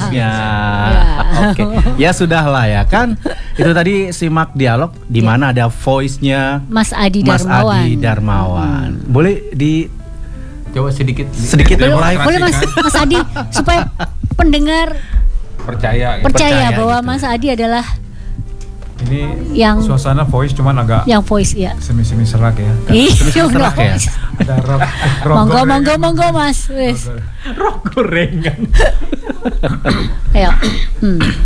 voice-nya. Oke. Ya sudahlah ya kan. Itu tadi simak dialog di mana ada voice-nya Mas Adi Mas Darmawan. Adi Darmawan. Boleh di Coba sedikit Boleh Mas Adi supaya pendengar percaya bahwa gitu. Mas Adi adalah Ini yang suasana voice cuman agak yang voice ya. semi serak ya. serak ya. Ada Monggo Mas. Wes. Rok gorengan. Ayo.